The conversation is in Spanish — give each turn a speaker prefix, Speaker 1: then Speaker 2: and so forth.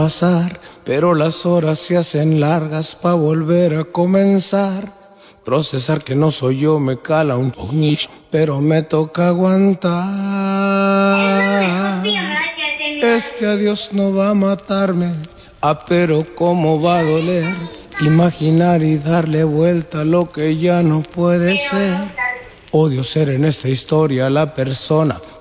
Speaker 1: pasar, pero las horas se hacen largas pa' volver a comenzar. Procesar que no soy yo me cala un poquillo, pero me toca aguantar. Este adiós no va a matarme, pero cómo va a doler. Imaginar y darle vuelta a lo que ya no puede ser. Odio ser en esta historia la persona